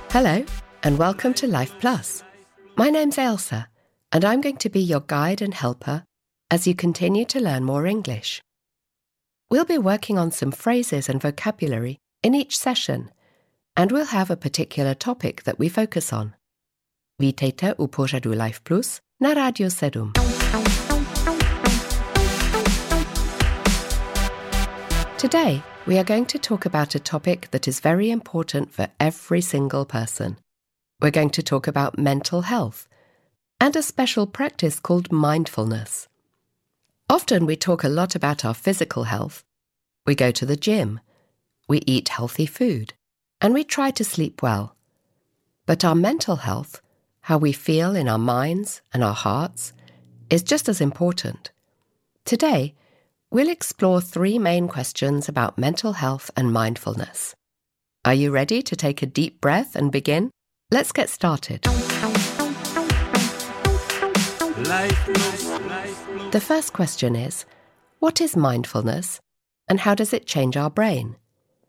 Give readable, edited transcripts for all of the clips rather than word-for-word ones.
Hello, and welcome to Life Plus. My name's Ailsa, and I'm going to be your guide and helper as you continue to learn more English. We'll be working on some phrases and vocabulary in each session, and we'll have a particular topic that we focus on. Vítejte u pořadu Life Plus na Radio 7. Today, we are going to talk about a topic that is very important for every single person. We're going to talk about mental health and a special practice called mindfulness. Often we talk a lot about our physical health. We go to the gym, we eat healthy food, and we try to sleep well. But our mental health, how we feel in our minds and our hearts, is just as important. Today, we'll explore 3 main questions about mental health and mindfulness. Are you ready to take a deep breath and begin? Let's get started. The first question is, what is mindfulness and how does it change our brain?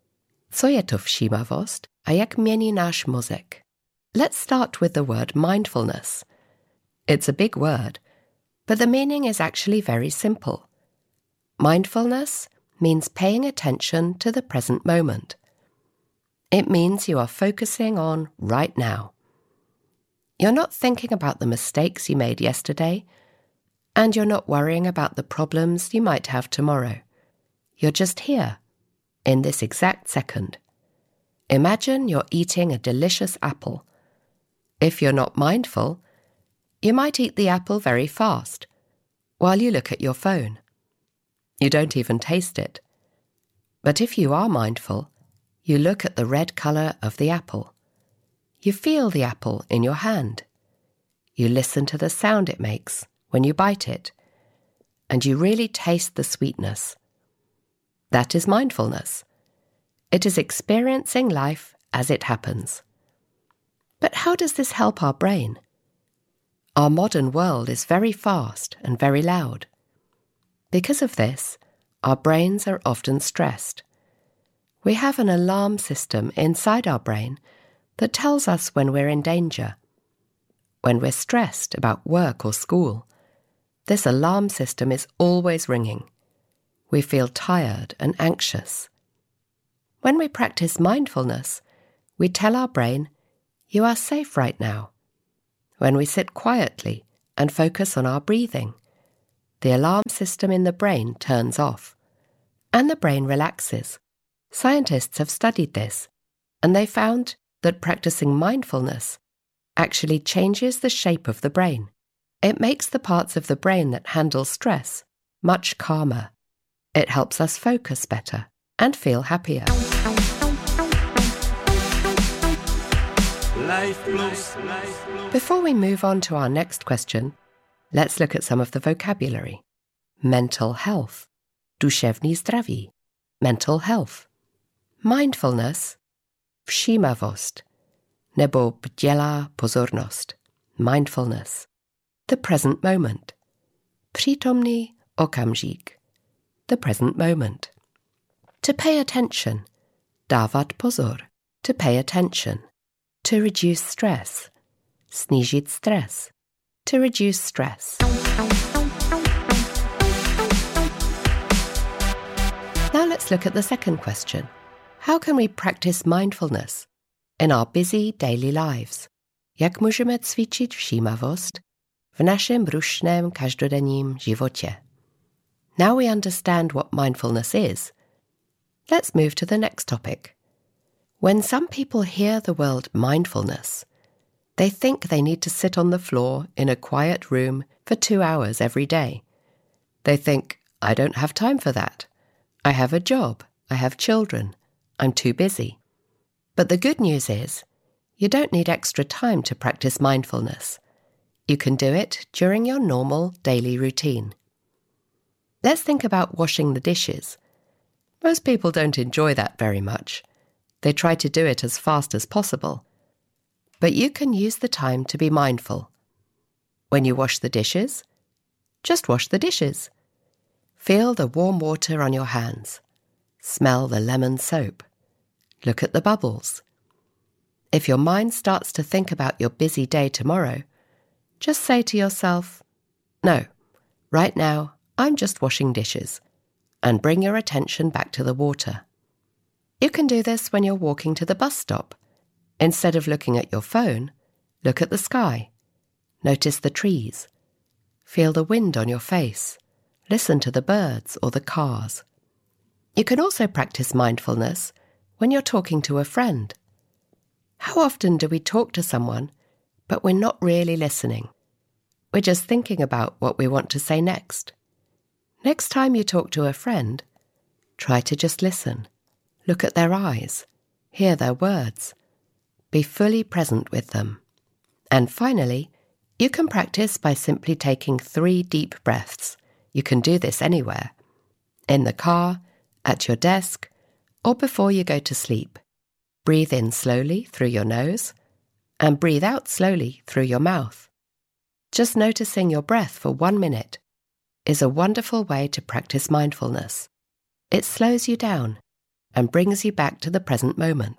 Co je to všímavost a jak mění náš mozek? Let's start with the word mindfulness. It's a big word, but the meaning is actually very simple. Mindfulness means paying attention to the present moment. It means you are focusing on right now. You're not thinking about the mistakes you made yesterday, and you're not worrying about the problems you might have tomorrow. You're just here, in this exact second. Imagine you're eating a delicious apple. If you're not mindful, you might eat the apple very fast, while you look at your phone. You don't even taste it. But if you are mindful, you look at the red color of the apple. You feel the apple in your hand. You listen to the sound it makes when you bite it. And you really taste the sweetness. That is mindfulness. It is experiencing life as it happens. But how does this help our brain? Our modern world is very fast and very loud. Because of this, our brains are often stressed. We have an alarm system inside our brain that tells us when we're in danger. When we're stressed about work or school, this alarm system is always ringing. We feel tired and anxious. When we practice mindfulness, we tell our brain, "You are safe right now." When we sit quietly and focus on our breathing, the alarm system in the brain turns off, and the brain relaxes. Scientists have studied this, and they found that practicing mindfulness actually changes the shape of the brain. It makes the parts of the brain that handle stress much calmer. It helps us focus better and feel happier. Before we move on to our next question, let's look at some of the vocabulary. Mental health, duševní zdraví, mental health. Mindfulness, všímavost, nebo bdělá pozornost, mindfulness. The present moment, přítomný okamžik, the present moment. To pay attention, dávat pozor, to pay attention. To reduce stress, snížit stres, to reduce stress. Now let's look at the second question. How can we practice mindfulness in our busy daily lives? Jak můžeme cvičit všímavost v našem rušném každodenním životě? Now we understand what mindfulness is. Let's move to the next topic. When some people hear the word mindfulness, they think they need to sit on the floor in a quiet room for 2 hours every day. They think, I don't have time for that. I have a job. I have children. I'm too busy. But the good news is, you don't need extra time to practice mindfulness. You can do it during your normal daily routine. Let's think about washing the dishes. Most people don't enjoy that very much. They try to do it as fast as possible. But you can use the time to be mindful. When you wash the dishes, just wash the dishes. Feel the warm water on your hands. Smell the lemon soap. Look at the bubbles. If your mind starts to think about your busy day tomorrow, just say to yourself, "No, right now I'm just washing dishes," and bring your attention back to the water. You can do this when you're walking to the bus stop. Instead of looking at your phone, look at the sky. Notice the trees. Feel the wind on your face. Listen to the birds or the cars. You can also practice mindfulness when you're talking to a friend. How often do we talk to someone, but we're not really listening? We're just thinking about what we want to say next. Next time you talk to a friend, try to just listen. Look at their eyes. Hear their words. Be fully present with them. And finally, you can practice by simply taking 3 deep breaths. You can do this anywhere. In the car, at your desk, or before you go to sleep. Breathe in slowly through your nose and breathe out slowly through your mouth. Just noticing your breath for 1 minute is a wonderful way to practice mindfulness. It slows you down and brings you back to the present moment.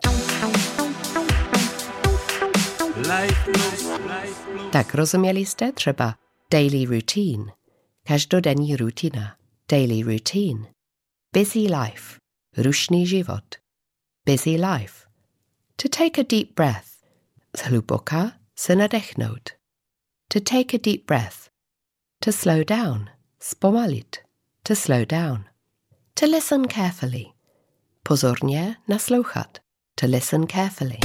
Tak rozumieliście? Třeba daily routine, každodenní rutina, daily routine. Busy life, rušný život, busy life. To take a deep breath, zhluboka se nadechnout. To take a deep breath, to slow down, zpomalit, to slow down. To listen carefully, pozorně naslouchat, to listen carefully.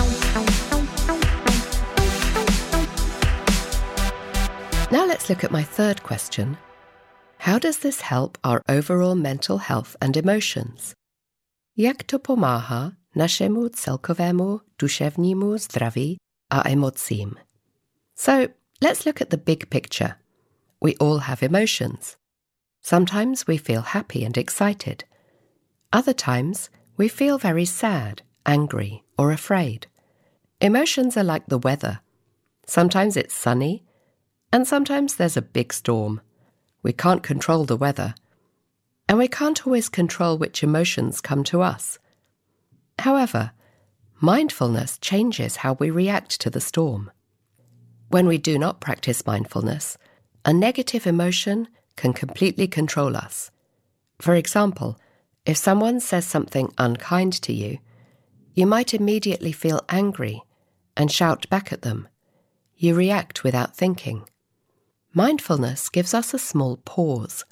Now let's look at my third question. How does this help our overall mental health and emotions? Jak to pomáhá našemu celkovému duševnímu zdraví a emocím? So, let's look at the big picture. We all have emotions. Sometimes we feel happy and excited. Other times we feel very sad, angry, or afraid. Emotions are like the weather. Sometimes it's sunny, and sometimes there's a big storm. We can't control the weather, and we can't always control which emotions come to us. However, mindfulness changes how we react to the storm. When we do not practice mindfulness, a negative emotion can completely control us. For example, if someone says something unkind to you, you might immediately feel angry and shout back at them. You react without thinking. Mindfulness gives us a small pause.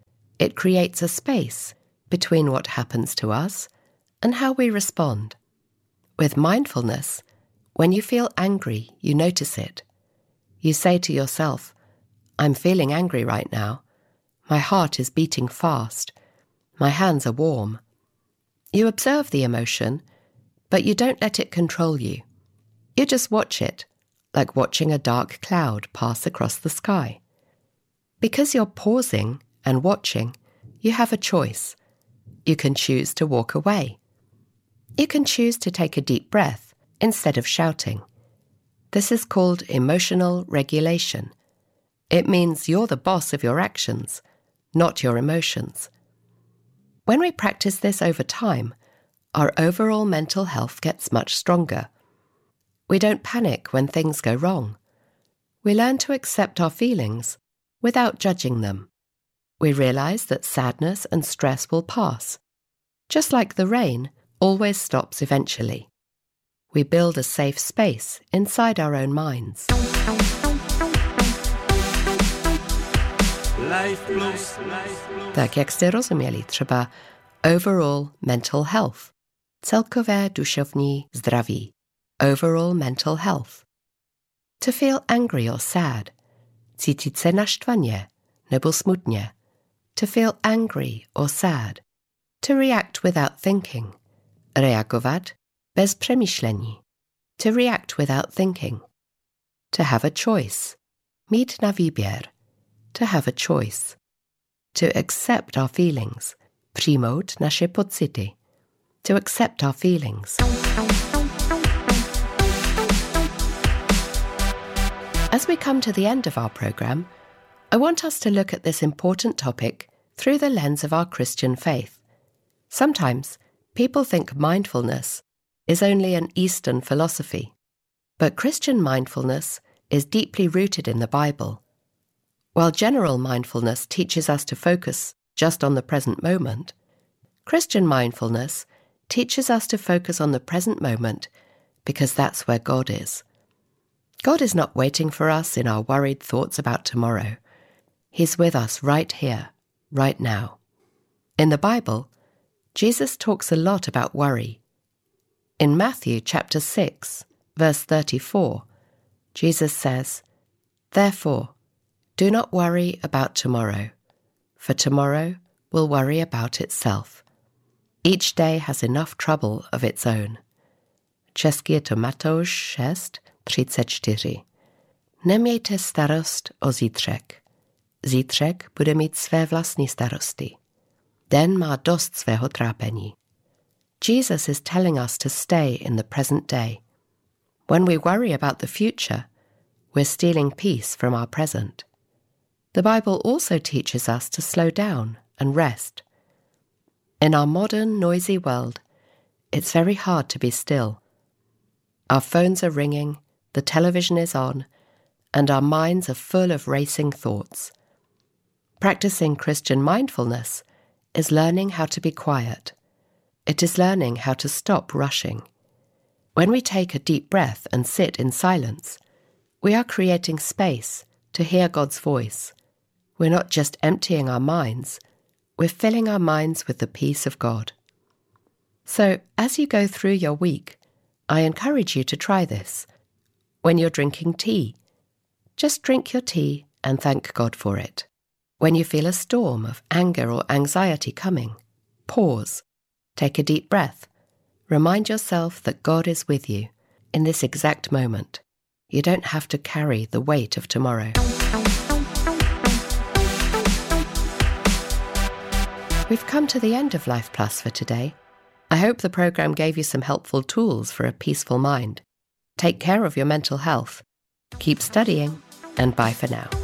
It creates a space between what happens to us and how we respond. With mindfulness, when you feel angry, you notice it. You say to yourself, "I'm feeling angry right now. My heart is beating fast. My hands are warm." You observe the emotion, but you don't let it control you. You just watch it, like watching a dark cloud pass across the sky. Because you're pausing and watching, you have a choice. You can choose to walk away. You can choose to take a deep breath instead of shouting. This is called emotional regulation. It means you're the boss of your actions, not your emotions. When we practice this over time, our overall mental health gets much stronger. We don't panic when things go wrong. We learn to accept our feelings without judging them. We realize that sadness and stress will pass. Just like the rain always stops eventually. We build a safe space inside our own minds. Tak jak jste rozuměli, třeba overall mental health, celkové duševní zdraví, overall mental health. To feel angry or sad, cítit se naštvaně nebo smutně. To feel angry or sad. To react without thinking, reagovat bez přemýšlení. To react without thinking. To have a choice, mít na výběr. To have a choice. To accept our feelings, přijmout naše pocity. To accept our feelings. As we come to the end of our program, I want us to look at this important topic through the lens of our Christian faith. Sometimes people think mindfulness is only an Eastern philosophy. But Christian mindfulness is deeply rooted in the Bible. While general mindfulness teaches us to focus just on the present moment, Christian mindfulness teaches us to focus on the present moment because that's where God is. God is not waiting for us in our worried thoughts about tomorrow. He's with us right here, right now. In the Bible, Jesus talks a lot about worry. In Matthew chapter 6, verse 34, Jesus says, "Therefore, do not worry about tomorrow, for tomorrow will worry about itself. Each day has enough trouble of its own." Česky je to Matouš 6:34. Nemějte starost o zítřek. Zítřek bude mít své vlastní starosti. Den má dost svého trápení. Jesus is telling us to stay in the present day. When we worry about the future, we're stealing peace from our present. The Bible also teaches us to slow down and rest. In our modern, noisy world, it's very hard to be still. Our phones are ringing, the television is on, and our minds are full of racing thoughts. Practicing Christian mindfulness is learning how to be quiet. It is learning how to stop rushing. When we take a deep breath and sit in silence, we are creating space to hear God's voice. We're not just emptying our minds, we're filling our minds with the peace of God. So, as you go through your week, I encourage you to try this. When you're drinking tea, just drink your tea and thank God for it. When you feel a storm of anger or anxiety coming, pause, take a deep breath, remind yourself that God is with you in this exact moment. You don't have to carry the weight of tomorrow. We've come to the end of Life Plus for today. I hope the programme gave you some helpful tools for a peaceful mind. Take care of your mental health. Keep studying, and bye for now.